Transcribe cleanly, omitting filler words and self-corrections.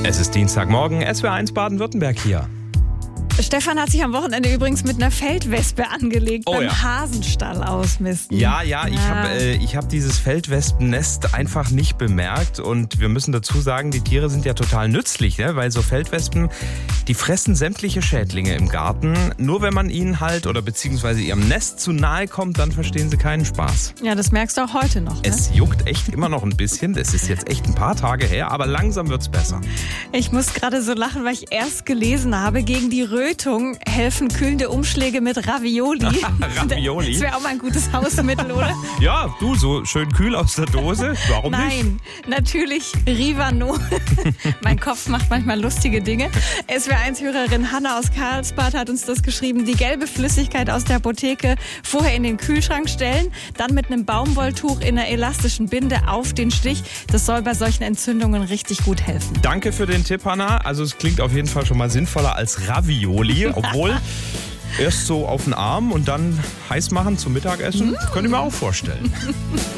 Es ist Dienstagmorgen, SWR1 Baden-Württemberg hier. Stefan hat sich am Wochenende übrigens mit einer Feldwespe angelegt beim Hasenstall ausmisten. Ja, ich hab dieses Feldwespennest einfach nicht bemerkt und wir müssen dazu sagen, die Tiere sind ja total nützlich, ne? Weil so Feldwespen, die fressen sämtliche Schädlinge im Garten. Nur wenn man ihnen halt oder beziehungsweise ihrem Nest zu nahe kommt, dann verstehen sie keinen Spaß. Ja, das merkst du auch heute noch. Ne? Es juckt echt immer noch ein bisschen, das ist jetzt echt ein paar Tage her, aber langsam wird's besser. Ich muss gerade so lachen, weil ich erst gelesen habe, gegen die Rötung helfen kühlende Umschläge mit Ravioli. Ravioli? Das wäre auch mal ein gutes Hausmittel, oder? Ja, du, so schön kühl aus der Dose, warum nicht? Nein, natürlich Rivano. Mein Kopf macht manchmal lustige Dinge. SWR1-Hörerin Hanna aus Karlsbad hat uns das geschrieben. Die gelbe Flüssigkeit aus der Apotheke vorher in den Kühlschrank stellen, dann mit einem Baumwolltuch in einer elastischen Binde auf den Stich. Das soll bei solchen Entzündungen richtig gut helfen. Danke für den Tipp, Hanna. Also es klingt auf jeden Fall schon mal sinnvoller als Ravioli, obwohl erst so auf den Arm und dann heiß machen zum Mittagessen, könnte ich mir auch vorstellen.